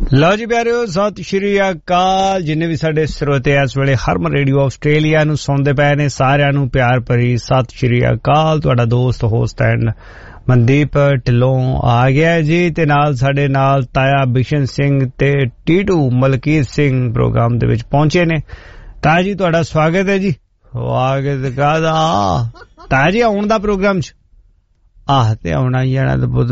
ਲਓ ਜੀ ਪਿਆਰਿਓ, ਸਤਿ ਸ਼੍ਰੀ ਅਕਾਲ। ਜਿੰਨੇ ਵੀ ਸਾਡੇ ਸਰੋਤੇ ਇਸ ਵੇਲੇ ਹਰਮਨ ਰੇਡੀਓ ਆਸਟ੍ਰੇਲੀਆ ਨੂੰ ਸੁਣਦੇ ਪਏ ਨੇ, ਸਾਰਿਆਂ ਨੂੰ ਪਿਆਰ ਭਰੀ ਸਤਿ ਸ਼੍ਰੀ ਅਕਾਲ। ਤੁਹਾਡਾ ਦੋਸਤ ਹੋਸਟ ਐਂਡ ਮਨਦੀਪ ਢਿੱਲੋਂ ਆ ਗਿਆ ਜੀ, ਤੇ ਨਾਲ ਸਾਡੇ ਨਾਲ ਤਾਇਆ ਬਿਸ਼ਨ ਸਿੰਘ ਤੇ ਟੀਟੂ ਮਲਕੀਤ ਸਿੰਘ ਪ੍ਰੋਗਰਾਮ ਦੇ ਵਿੱਚ ਪਹੁੰਚੇ ਨੇ। ਤਾਇਆ ਜੀ ਤੁਹਾਡਾ ਸਵਾਗਤ ਹੈ ਜੀ। ਸਵਾਗਤ ਕਾਹਦਾ ਤਾਇਆ ਜੀ, ਆਉਣ ਦਾ ਪ੍ਰੋਗਰਾਮ ਚ ਤੇ ਆਉਣਾ ਹੀ ਜਾਣਾ